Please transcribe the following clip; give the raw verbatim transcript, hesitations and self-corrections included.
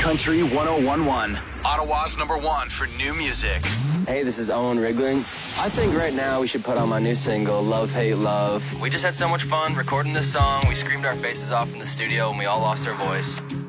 Country one oh one point one. Ottawa's number one for new music. Hey, this is Owen Rigling. I think right now we should put on my new single, Love, Hate, Love. We just had so much fun recording this song. We screamed our faces off in the studio and we all lost our voice.